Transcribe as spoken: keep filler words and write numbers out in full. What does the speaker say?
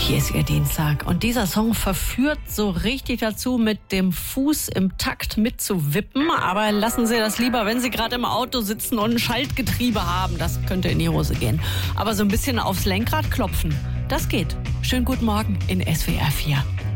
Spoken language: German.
Hier ist Ihr Dienstag und dieser Song verführt so richtig dazu, mit dem Fuß im Takt mitzuwippen. Aber lassen Sie das lieber, wenn Sie gerade im Auto sitzen und ein Schaltgetriebe haben. Das könnte in die Hose gehen. Aber so ein bisschen aufs Lenkrad klopfen, das geht. Schönen guten Morgen in S W R vier.